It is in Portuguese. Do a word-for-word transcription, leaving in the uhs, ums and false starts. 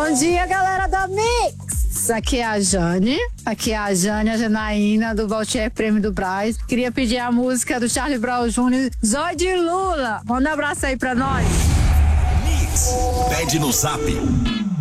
Bom dia, galera da Mix! Aqui é a Jane, aqui é a Jane, a Janaína, do Valtier Prêmio do Brás. Queria pedir a música do Charlie Brown Júnior, Zói de Lula. Manda um abraço aí pra nós. Mix, pede no zap.